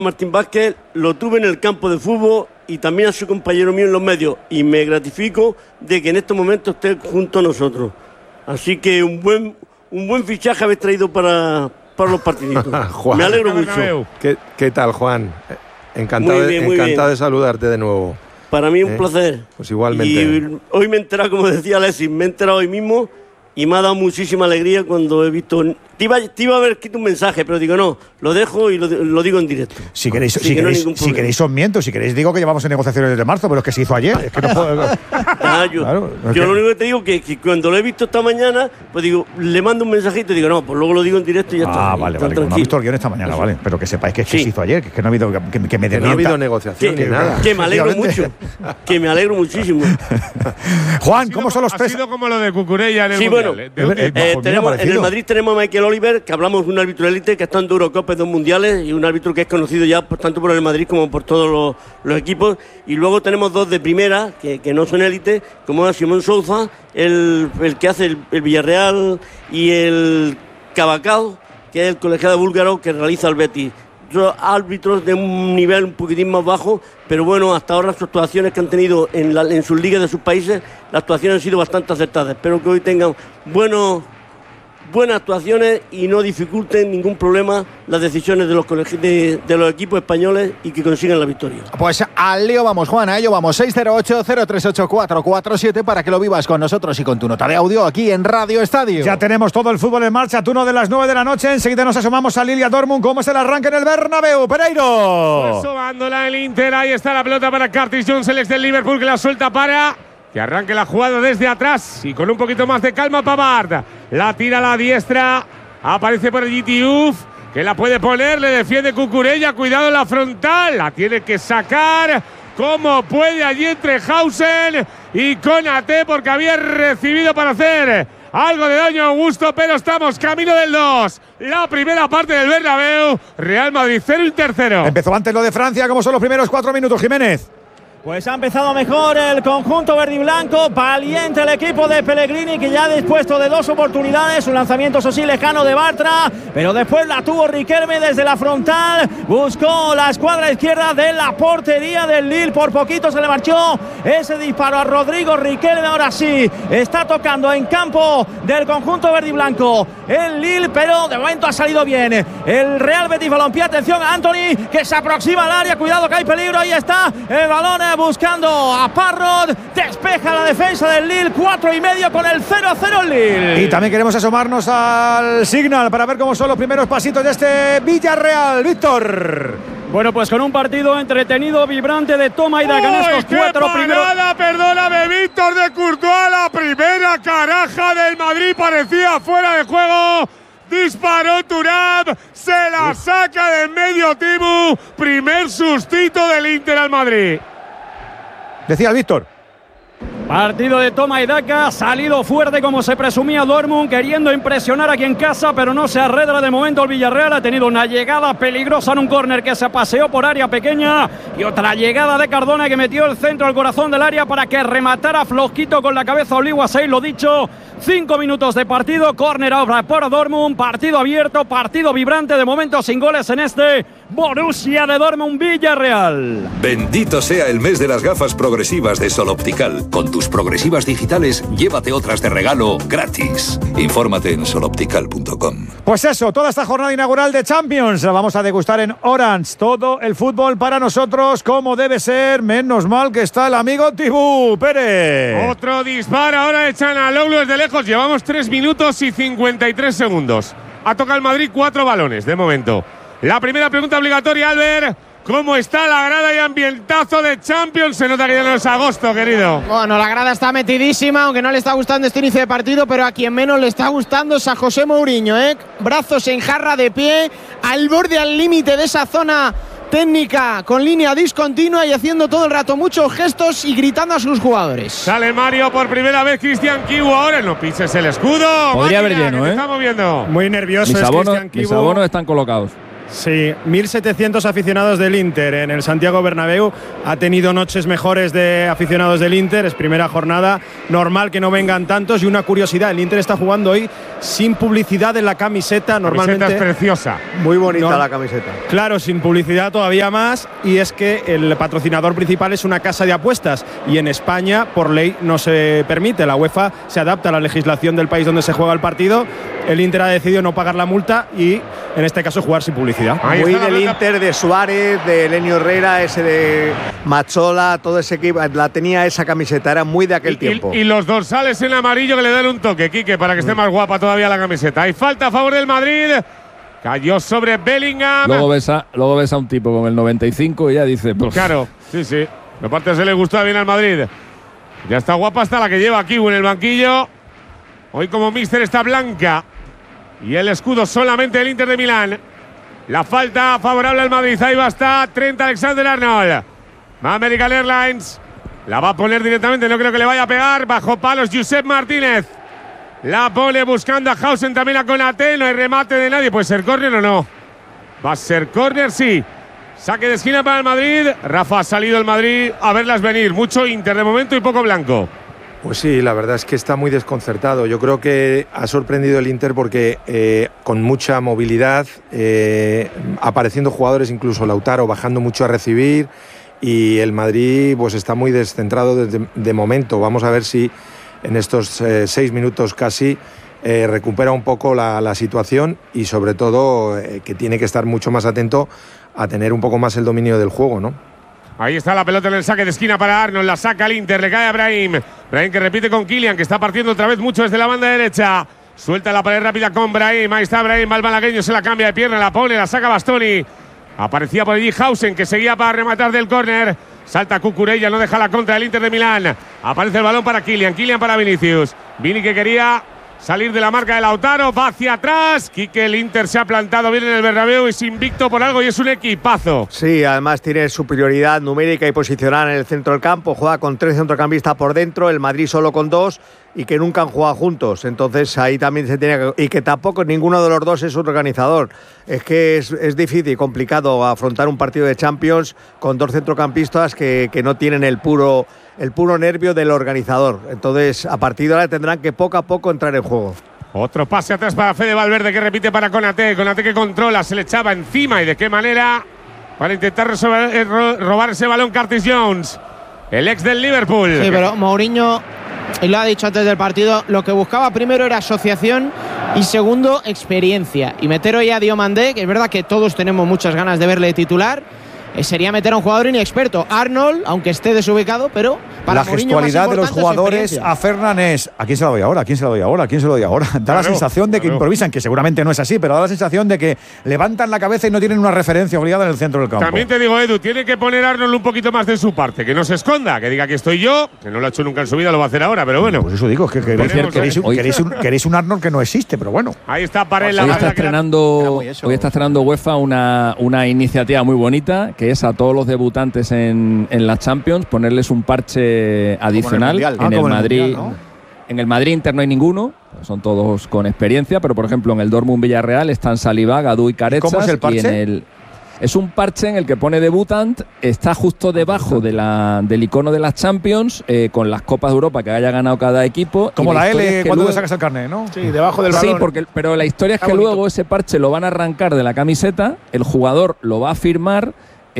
Martín Vázquez lo tuve en el campo de fútbol y también a su compañero mío en los medios, y me gratifico de que en estos momentos esté junto a nosotros. Así que un buen fichaje habéis traído para los partiditos. Juan, me alegro mucho. ¿Qué tal, Juan? Encantado de saludarte de nuevo. Para mí un placer. Pues igualmente. Y hoy me he enterado, como decía Alexis, me he enterado hoy mismo y me ha dado muchísima alegría cuando he visto... Te iba a haber escrito un mensaje, pero digo, no, lo dejo y lo digo en directo. Si queréis os miento, si queréis digo que llevamos en negociaciones desde marzo, pero es que se hizo ayer. Es que no puedo... Yo lo único que te digo es que cuando lo he visto esta mañana, pues digo, le mando un mensajito y digo, no, pues luego lo digo en directo y ya está. Vale, como no he visto el guión esta mañana, vale. Pero que sepáis que se hizo ayer, que no ha habido... Que me no ha habido negociación ni nada. Que me alegro mucho. Que me alegro muchísimo. Juan, ¿cómo son los tres? Ha sido como lo de Cucurella en el Mundial. Bueno, en el Madrid tenemos a Michael Oliver, que hablamos de un árbitro élite que está en 2 Eurocopas, 2 mundiales, y un árbitro que es conocido ya tanto por el Madrid como por todos los equipos. Y luego tenemos 2 de primera que no son élite, como es Simón Souza, el que hace el Villarreal, y el Cavacao, que es el colegiado búlgaro que realiza el Betis. Árbitros de un nivel un poquitín más bajo, pero bueno, hasta ahora sus actuaciones que han tenido en sus ligas de sus países, las actuaciones han sido bastante acertadas. Espero que hoy tengan buenas actuaciones y no dificulten ningún problema las decisiones de los equipos españoles y que consigan la victoria. Pues al lío vamos, Juan, a ello vamos. 608-038-447 para que lo vivas con nosotros y con tu nota de audio aquí en Radio Estadio. Ya tenemos todo el fútbol en marcha, turno de las 9 de la noche. Enseguida nos asomamos a Lilia Dortmund. ¿Cómo es el arranque en el Bernabéu, Pereiro? Pues sobándola el Inter, ahí está la pelota para Curtis Jones, el ex del Liverpool, que la suelta para... que arranque la jugada desde atrás y con un poquito más de calma Pavard. La tira a la diestra. Aparece por allí Diouf, que la puede poner. Le defiende Cucurella. Cuidado en la frontal. La tiene que sacar como puede allí entre Hausen y Konaté, porque había recibido para hacer algo de daño a Augusto, pero estamos camino del 2. La primera parte del Bernabéu. Real Madrid 0, Inter 0. Empezó antes lo de Francia. ¿Cómo son los primeros 4 minutos, Jiménez? Pues ha empezado mejor el conjunto verdiblanco, valiente el equipo de Pellegrini, que ya ha dispuesto de 2 oportunidades, un lanzamiento eso sí lejano de Bartra, pero después la tuvo Riquelme desde la frontal, buscó la escuadra izquierda de la portería del Lille, por poquito se le marchó ese disparo a Rodrigo Riquelme. Ahora sí, está tocando en campo del conjunto verdiblanco el Lille, pero de momento ha salido bien el Real Betis Balompié. Atención a Anthony, que se aproxima al área, cuidado que hay peligro, ahí está el balón buscando a Parrot, despeja la defensa del Lille, 4,5 con el 0-0 el Lille. Y también queremos asomarnos al Signal para ver cómo son los primeros pasitos de este Villarreal, Víctor. Bueno, pues con un partido entretenido, vibrante de toma y daca en estos 4 primeros. Perdóname, Víctor, de Courtois, la primera caraja del Madrid parecía fuera de juego. Disparó Thuram, se la saca de medio Tibu. Primer sustito del Inter al Madrid. Decía Víctor. Partido de toma y daca, salido fuerte como se presumía Dortmund, queriendo impresionar aquí en casa, pero no se arredra de momento el Villarreal. Ha tenido una llegada peligrosa en un córner que se paseó por área pequeña y otra llegada de Cardona que metió el centro al corazón del área para que rematara flojito con la cabeza Oliguasei. Lo dicho, 5 minutos de partido, córner ahora por Dortmund, partido abierto, partido vibrante, de momento sin goles en este Borussia de Dortmund Villarreal. Bendito sea el mes de las gafas progresivas de Sol Optical. Con tus progresivas digitales, llévate otras de regalo gratis. Infórmate en soloptical.com. Pues eso, toda esta jornada inaugural de Champions la vamos a degustar en Orange. Todo el fútbol para nosotros como debe ser. Menos mal que está el amigo Tibú Pérez. Otro disparo, ahora echan a Loglu desde lejos. Llevamos 3 minutos y 53 segundos. Ha tocado el Madrid 4 balones de momento. La primera pregunta obligatoria, Albert. ¿Cómo está la grada y ambientazo de Champions? Se nota que ya no es agosto, querido. Bueno, la grada está metidísima, aunque no le está gustando este inicio de partido, pero a quien menos le está gustando es a José Mourinho, brazos en jarra de pie, al borde, al límite de esa zona técnica, con línea discontinua y haciendo todo el rato muchos gestos y gritando a sus jugadores. Sale Mario por primera vez, Cristian Kiwu ahora, no pises el escudo. Podría haber lleno, Estamos viendo. Muy nervioso Cristian Kiwu. Mis abonos están colocados. Sí, 1.700 aficionados del Inter en el Santiago Bernabéu. Ha tenido noches mejores de aficionados del Inter. Es primera jornada, normal que no vengan tantos. Y una curiosidad, el Inter está jugando hoy sin publicidad en la camiseta. Normalmente es preciosa. Muy bonita la camiseta. Claro, sin publicidad todavía más. Y es que el patrocinador principal es una casa de apuestas. Y en España, por ley, no se permite. La UEFA se adapta a la legislación del país donde se juega el partido. El Inter ha decidido no pagar la multa y, en este caso, jugar sin publicidad. Muy del Inter, de Suárez, de Elenio Herrera, ese de Mazzola, todo ese equipo, la tenía esa camiseta, era muy de aquel tiempo. Y los dorsales en amarillo que le dan un toque, Quique, para que esté más guapa todavía la camiseta. Hay falta a favor del Madrid. Cayó sobre Bellingham. Luego ves a un tipo con el 95 y ya dice… Claro, sí. La parte se le gustó bien al Madrid. Ya está guapa hasta la que lleva Kibu en el banquillo. Hoy como míster está blanca. Y el escudo solamente del Inter de Milán. La falta favorable al Madrid. Ahí va hasta Trent Alexander-Arnold. Va American Airlines. La va a poner directamente. No creo que le vaya a pegar. Bajo palos Josep Martínez. La pone buscando a Hausen. También a Konaté. No hay remate de nadie. ¿Puede ser córner o no? Va a ser córner, sí. Saque de esquina para el Madrid. Rafa, ha salido el Madrid a verlas venir. Mucho Inter de momento y poco blanco. Pues sí, la verdad es que está muy desconcertado. Yo creo que ha sorprendido el Inter porque con mucha movilidad, apareciendo jugadores, incluso Lautaro bajando mucho a recibir, y el Madrid pues está muy descentrado de momento. Vamos a ver si en estos 6 minutos casi recupera un poco la situación y sobre todo que tiene que estar mucho más atento a tener un poco más el dominio del juego, ¿no? Ahí está la pelota en el saque de esquina para Arnold. La saca el Inter, le cae a Brahim. Brahim que repite con Kylian, que está partiendo otra vez mucho desde la banda derecha. Suelta la pared rápida con Brahim. Ahí está Brahim, va el malagueño, se la cambia de pierna, la pone, la saca Bastoni. Aparecía por allí Hausen, que seguía para rematar del córner. Salta Cucurella, no deja la contra del Inter de Milán. Aparece el balón para Kylian, Kylian para Vinicius. Vini que quería salir de la marca de Lautaro, va hacia atrás. Quique, el Inter se ha plantado bien en el Bernabéu, es invicto por algo y es un equipazo. Sí, además tiene superioridad numérica y posicional en el centro del campo. Juega con 3 centrocampistas por dentro, el Madrid solo con 2 y que nunca han jugado juntos. Entonces ahí también se tiene que… Y que tampoco ninguno de los dos es un organizador. Es que es difícil, complicado afrontar un partido de Champions con 2 centrocampistas que no tienen el puro nervio del organizador. Entonces, a partir de ahora tendrán que poco a poco entrar en juego. Otro pase atrás para Fede Valverde, que repite para Konaté. Konaté que controla, se le echaba encima. ¿Y de qué manera? Para intentar robar ese balón Curtis Jones, el ex del Liverpool. Sí, pero Mourinho, y lo ha dicho antes del partido, lo que buscaba primero era asociación y segundo, experiencia. Y meter hoy a Diomandé, que es verdad que todos tenemos muchas ganas de verle titular, sería meter a un jugador inexperto. Arnold, aunque esté desubicado, pero para la Mourinho gestualidad de los jugadores a Fernández. ¿A quién se la doy ahora? ¿A quién se la doy ahora? ¿A quién se la doy ahora? Da la sensación de que improvisan, que seguramente no es así, pero da la sensación de que levantan la cabeza y no tienen una referencia obligada en el centro del campo. También te digo, Edu, tiene que poner Arnold un poquito más de su parte, que no se esconda, que diga que estoy yo, que no lo ha hecho nunca en su vida, lo va a hacer ahora, pero bueno. Pues eso digo, que queréis un Arnold que no existe, pero bueno. Ahí está Parella. Hoy está estrenando UEFA una iniciativa muy bonita, que es a todos los debutantes en la Champions ponerles un parche adicional. En el Madrid, ¿no? En el Madrid Inter no hay ninguno, son todos con experiencia, pero por ejemplo en el Dortmund Villarreal están Saliba, Gadú y Carezas. ¿Cómo es el parche? Es un parche en el que pone debutant, está justo debajo del icono de las Champions, con las Copas de Europa que haya ganado cada equipo. Como la L cuando le sacas el carnet, ¿no? Sí, debajo del balón. Sí, pero la historia es que luego ese parche lo van a arrancar de la camiseta, el jugador lo va a firmar.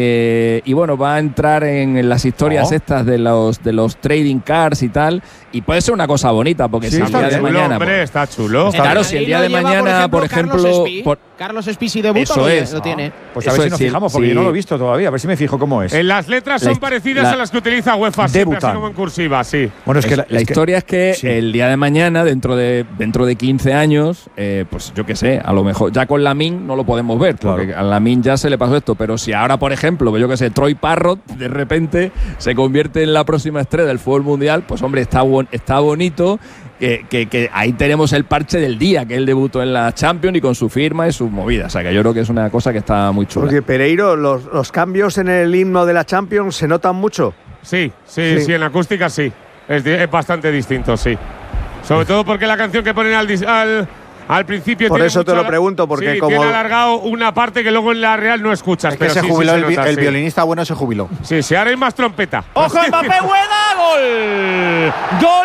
Y bueno, va a entrar en las historias estas de los trading cards y tal, y puede ser una cosa bonita porque si el día de mañana, hombre, está chulo. Claro, si el día de mañana, por ejemplo, Carlos Espí si debuta, eso es, lo tiene. Pues a ver si nos fijamos, porque yo no lo he visto todavía, a ver si me fijo cómo es. En las letras son parecidas a las que utiliza UEFA, siempre así como en cursiva, sí. Bueno, es que la historia es que el día de mañana, dentro de 15 años, pues yo qué sé, a lo mejor ya con Lamine no lo podemos ver, porque a Lamine ya se le pasó esto, pero si ahora, por ejemplo, yo qué sé, Troy Parrott de repente se convierte en la próxima estrella del fútbol mundial, pues hombre, está bonito que ahí tenemos el parche del día, que él debutó en la Champions y con su firma y sus movidas. O sea, que yo creo que es una cosa que está muy chula. Porque Pereiro, los cambios en el himno de la Champions se notan mucho. Sí, en acústica sí. Es bastante distinto, sí. Sobre todo porque la canción que ponen al al principio. Por eso te lo pregunto, porque como tiene alargado una parte que luego en la Real no escuchas. Es que se jubiló el violinista bueno, se jubiló. Sí, ahora hay más trompeta. ¡Ojo, Mbappé, buena! ¡Gol! ¡Gol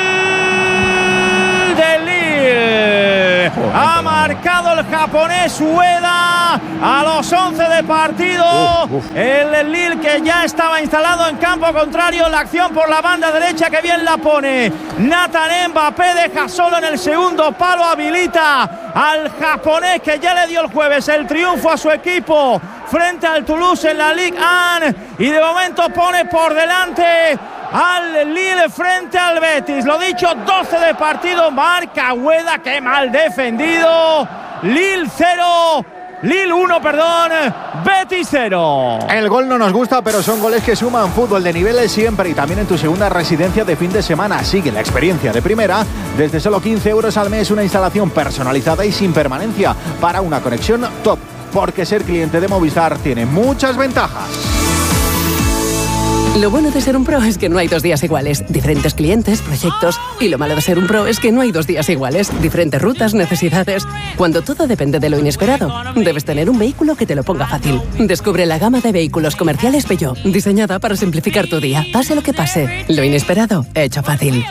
de Lille! Ha marcado el japonés Ueda a los 11 de partido. El Lille, que ya estaba instalado en campo contrario. La acción por la banda derecha, que bien la pone Nathan Mbappé. Deja solo en el segundo palo. Habilita al japonés, que ya le dio el jueves el triunfo a su equipo frente al Toulouse en la Ligue 1. Y de momento pone por delante al Lille frente al Betis. Lo dicho, 12 de partido. Marca Ueda, qué mal defendido. Lille 0. Lille 1, perdón, Betis 0. El gol no nos gusta, pero son goles que suman. Fútbol de niveles siempre, y también en tu segunda residencia de fin de semana. Sigue la experiencia de primera. Desde solo 15 euros al mes, una instalación personalizada y sin permanencia para una conexión top. Porque ser cliente de Movistar tiene muchas ventajas. Lo bueno de ser un pro es que no hay 2 días iguales. Diferentes clientes, proyectos. Y lo malo de ser un pro es que no hay 2 días iguales. Diferentes rutas, necesidades. Cuando todo depende de lo inesperado, debes tener un vehículo que te lo ponga fácil. Descubre la gama de vehículos comerciales Peugeot, diseñada para simplificar tu día. Pase lo que pase, lo inesperado, hecho fácil.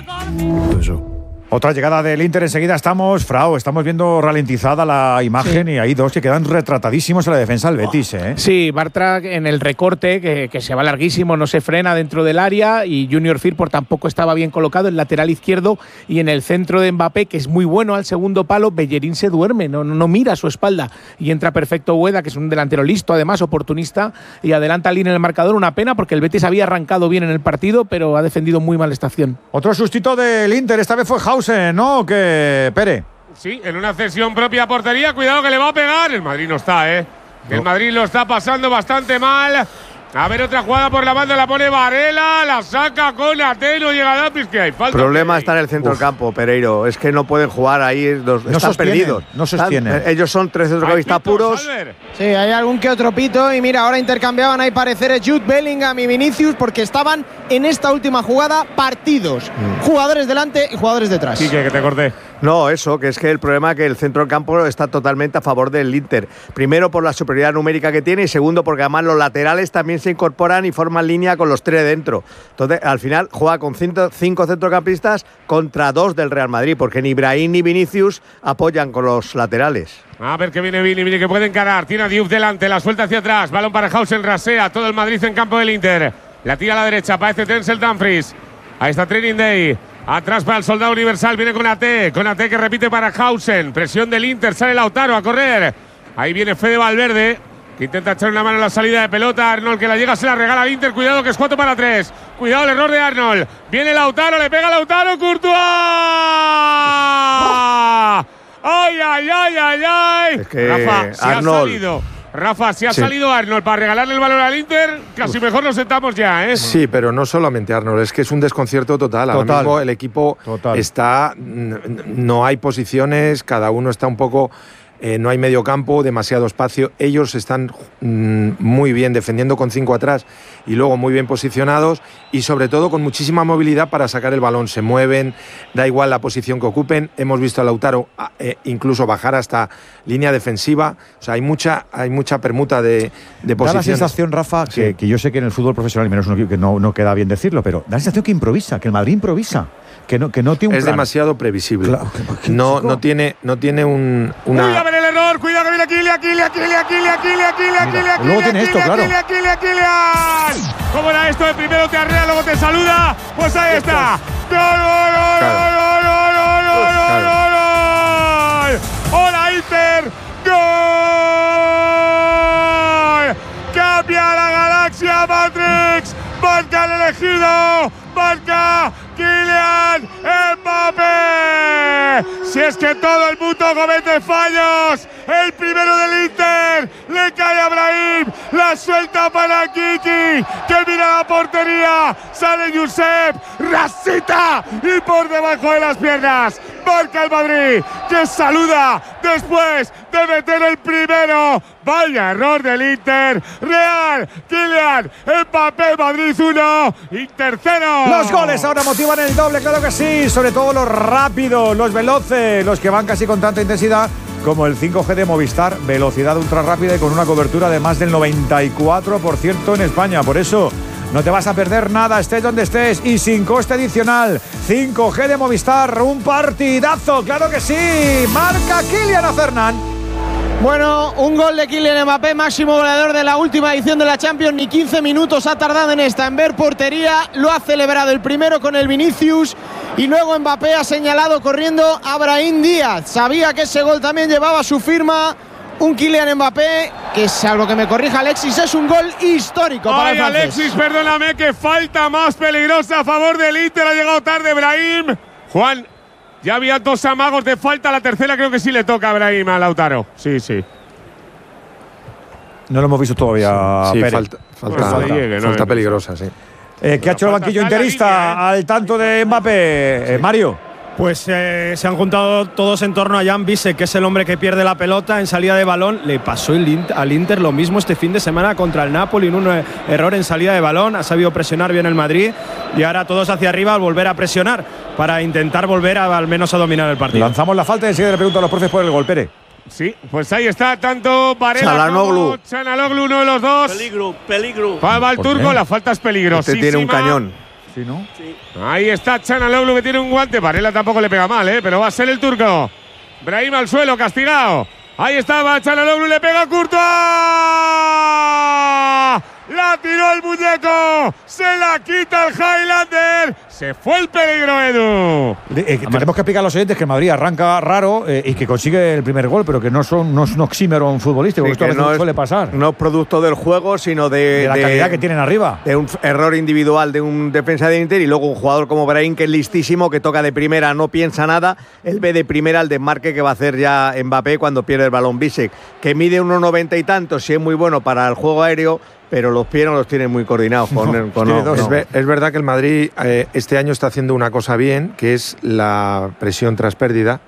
Otra llegada del Inter, enseguida estamos viendo ralentizada la imagen, y hay dos que quedan retratadísimos en la defensa del Betis. Sí, Bartra en el recorte, que se va larguísimo, no se frena dentro del área, y Junior Firpo tampoco estaba bien colocado, el lateral izquierdo, y en el centro de Mbappé, que es muy bueno al segundo palo, Bellerín se duerme, no mira a su espalda, y entra perfecto Ueda, que es un delantero listo, además oportunista, y adelanta al Lille en el marcador. Una pena, porque el Betis había arrancado bien en el partido, pero ha defendido muy mal esta acción. Otro sustito del Inter, esta vez fue ¿no? Que Pere. Sí, en una cesión propia a portería. Cuidado que le va a pegar. El Madrid no está, El Madrid lo está pasando bastante mal. A ver, otra jugada por la banda, la pone Varela, la saca con Ate, no llega a Dapis, que hay falta. El problema está en el centro del campo, Pereiro. Es que no pueden jugar ahí, están perdidos. No sostienen. Ellos son 3 centrocampistas puros. Sí, hay algún que otro pito, y mira, ahora intercambiaban, hay pareceres, Jude Bellingham y Vinicius, porque estaban en esta última jugada partidos. Jugadores delante y jugadores detrás. Sí, que te corté. No, eso, que es que el problema es que el centro del campo está totalmente a favor del Inter. Primero, por la superioridad numérica que tiene, y segundo, porque además los laterales también se incorporan y forman línea con los 3 dentro. Entonces, al final, juega con 5 centrocampistas contra 2 del Real Madrid, porque ni Brahim ni Vinicius apoyan con los laterales. A ver que viene Vini, que puede encarar. Tiene a Diouf delante, la suelta hacia atrás. Balón para Hausen, rasea todo el Madrid en campo del Inter. La tira a la derecha, parece Denzel Dumfries. Ahí está Training Day. Atrás para el soldado universal, viene con Ate que repite para Hausen. Presión del Inter, sale Lautaro a correr. Ahí viene Fede Valverde, que intenta echar una mano en la salida de pelota. Arnold, que la llega, se la regala al Inter. Cuidado, que es 4 para 3. Cuidado el error de Arnold. Viene Lautaro, le pega Lautaro, Courtois. ¡Ay! Es que Rafa, se ha salido. Rafa, si ha salido Arnold para regalarle el balón al Inter, casi mejor nos sentamos ya, Sí, pero no solamente Arnold, es que es un desconcierto total. Ahora mismo el equipo está… No hay posiciones, cada uno está un poco… no hay medio campo, demasiado espacio. Ellos están muy bien defendiendo con 5 atrás y luego muy bien posicionados, y sobre todo con muchísima movilidad para sacar el balón. Se mueven, da igual la posición que ocupen. Hemos visto a Lautaro incluso bajar hasta línea defensiva. O sea, hay mucha permuta de posiciones. Da la sensación, Rafa, que yo sé que en el fútbol profesional, y menos uno que no queda bien decirlo, pero da la sensación que improvisa, que el Madrid improvisa. Que no tiene un plan. Es demasiado previsible. Claro, no tiene una… Cuidado, a ver el error, cuidado que viene Kylian. Luego tiene esto, claro. Kylian. ¿Cómo era esto? Primero te arrea, luego te saluda. Pues ahí está. ¡Gol! ¡Hola, Inter! ¡Gol! ¡Cambia la galaxia Matrix! ¡Marca el elegido! ¡Marca Kylian Mbappé! Si es que todo el mundo comete fallos, el primero del Inter le cae a Brahim, la suelta para Kiki, que mira la portería, sale Josep, rasita y por debajo de las piernas marca el Madrid, que saluda después de meter el primero. Vaya error del Inter. Real, Kylian Mbappé, Madrid 1, Inter 0. Los goles ahora motivan el doble, claro que sí. Sobre todo los rápidos, los veloces, los que van casi con tanta intensidad como el 5G de Movistar, velocidad ultra rápida y con una cobertura de más del 94% en España. Por eso no te vas a perder nada, estés donde estés y sin coste adicional. 5G de Movistar, un partidazo, claro que sí. Marca Kylian Fernández. Bueno, un gol de Kylian Mbappé, máximo goleador de la última edición de la Champions. Ni 15 minutos ha tardado en esta, en ver portería. Lo ha celebrado el primero con el Vinicius y luego Mbappé ha señalado corriendo a Brahim Díaz. Sabía que ese gol también llevaba su firma. Un Kylian Mbappé que, salvo que me corrija Alexis, es un gol histórico para el francés. Alexis, perdóname, que falta más peligrosa a favor del Inter. Ha llegado tarde Brahim. Juan, ya había 2 amagos de falta. La tercera creo que sí le toca a Brahim, a Lautaro. Sí. No lo hemos visto todavía. Sí, Pérez. falta peligrosa, sí. ¿Qué ha hecho el banquillo interista al tanto de Mbappé, Mario? Pues se han juntado todos en torno a Jan Bisek, que es el hombre que pierde la pelota en salida de balón. Le pasó al Inter lo mismo este fin de semana contra el Napoli, en un error en salida de balón. Ha sabido presionar bien el Madrid y ahora todos hacia arriba al volver a presionar para intentar volver al menos a dominar el partido. Lanzamos la falta y enseguida le pregunto a los profes por el gol, Pérez. Sí, pues ahí está, tanto Varela como Çalhanoğlu, uno de los dos. Peligro. Va el turco, la falta es peligrosísima. Este tiene un cañón. ¿Sí, no? Sí. Ahí está Çalhanoğlu, que tiene un guante. Varela tampoco le pega mal, pero va a ser el turco. Brahim al suelo, castigado. Ahí estaba Çalhanoğlu, le pega a Courtois. La tiró el muñeco. Se la quita el Highlander. Se fue el peligro, Edu. Tenemos que explicar a los oyentes que el Madrid arranca raro y que consigue el primer gol, pero que no es un oxímoron futbolístico. Sí, esto a veces no suele pasar. No es producto del juego, sino de la calidad que tienen arriba. De un error individual de un defensa de Inter y luego un jugador como Brahim, que es listísimo, que toca de primera, no piensa nada. Él ve de primera el desmarque que va a hacer ya Mbappé cuando pierde el balón. Bisek, que mide 1,90 y tanto, sí es muy bueno para el juego aéreo, pero los pies no los tienen muy coordinados. Es verdad que el Madrid este año está haciendo una cosa bien, que es la presión tras pérdida,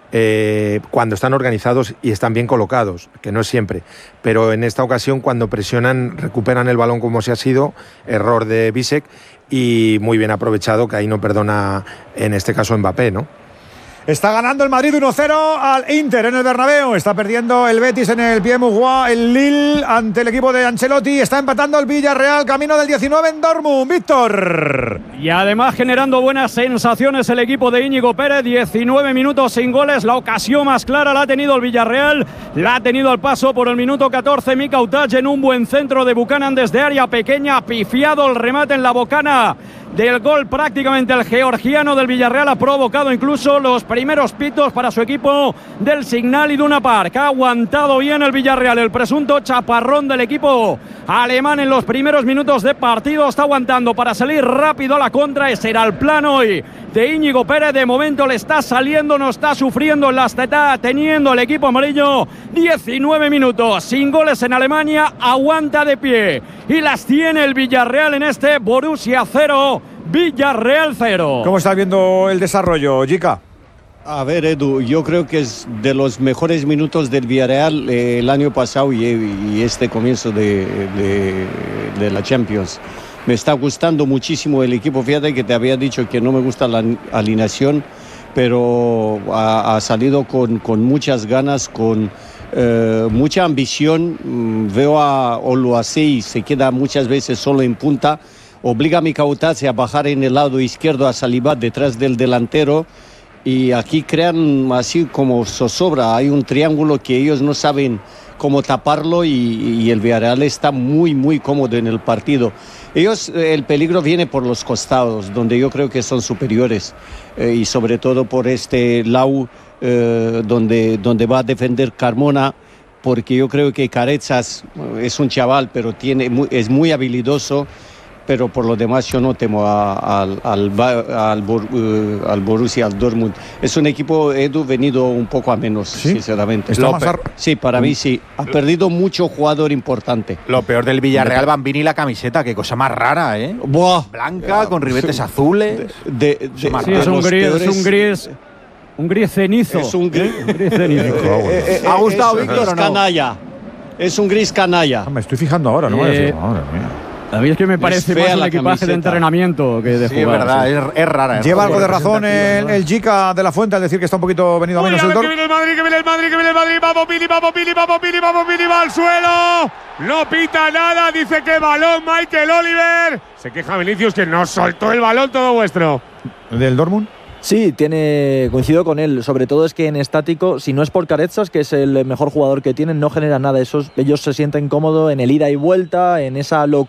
cuando están organizados y están bien colocados, que no es siempre. Pero en esta ocasión, cuando presionan, recuperan el balón como se ha sido, error de Bisek, y muy bien aprovechado, que ahí no perdona, en este caso, Mbappé, ¿no? Está ganando el Madrid 1-0 al Inter en el Bernabéu. Está perdiendo el Betis en el Pierre-Mauroy, el Lille ante el equipo de Ancelotti. Está empatando el Villarreal, camino del 19 en Dortmund. Víctor. Y además generando buenas sensaciones el equipo de Íñigo Pérez. 19 minutos sin goles. La ocasión más clara la ha tenido el Villarreal. La ha tenido al paso por el minuto 14 Mika Outach en un buen centro de Buchanan desde área pequeña. Pifiado el remate en la bocana del gol, prácticamente el georgiano del Villarreal. Ha provocado incluso los primeros pitos para su equipo del Signal Iduna Park. Ha aguantado bien el Villarreal, el presunto chaparrón del equipo alemán en los primeros minutos de partido. Está aguantando para salir rápido a la contra. Ese era el plan hoy de Íñigo Pérez. De momento le está saliendo, no está sufriendo en las tetas, teniendo el equipo amarillo. 19 minutos sin goles en Alemania, aguanta de pie y las tiene el Villarreal en este Borussia 0, Villarreal 0. ¿Cómo estás viendo el desarrollo, Jica? A ver, Edu, yo creo que es de los mejores minutos del Villarreal el año pasado y este comienzo de la Champions. Me está gustando muchísimo el equipo. Fíjate que te había dicho que no me gusta la alineación, pero ha salido con muchas ganas, con mucha ambición. Veo a Oluwaseyi, se queda muchas veces solo en punta. Obliga a Mika Outach a bajar en el lado izquierdo a Saliba detrás del delantero. Y aquí crean así como zozobra. Hay un triángulo que ellos no saben cómo taparlo y el Villarreal está muy, muy cómodo en el partido. El peligro viene por los costados, donde yo creo que son superiores. Y sobre todo por este lado donde va a defender Carmona, porque yo creo que Carezas es un chaval, pero es muy habilidoso. Pero por lo demás yo no temo al Borussia, al Dortmund. Es un equipo, Edu, venido un poco a menos, ¿sí? Sinceramente. Sí, para mí sí. Ha perdido mucho jugador importante. Lo peor del Villarreal, Bambini, la camiseta, qué cosa más rara, ¿eh? Buah. Blanca, con ribetes azules. Sí, es un gris Un gris cenizo. Es un gris. ¿Ha gustado, Víctor, o no? Canalla. Es un gris canalla. Me estoy fijando ahora, no me fijo. Madre mía. A mí es que me parece más un equipaje de entrenamiento que de jugar. Sí, es verdad, es rara. Lleva algo de razón el Jica de la Fuente al decir que está un poquito venido a menos el Dortmund. Que viene el Madrid, que viene el Madrid, que viene el Madrid. Vamos, Pili, vamos, Pili, vamos, Pili, vamos, Pili, va al suelo. No pita nada, dice que balón Michael Oliver. Se queja Vinicius que no soltó el balón, todo vuestro. ¿El del Dortmund? Sí, coincido con él. Sobre todo es que en estático, si no es por Carezas, que es el mejor jugador que tienen, no genera nada. Ellos se sienten cómodos en el ida y vuelta, en esa locura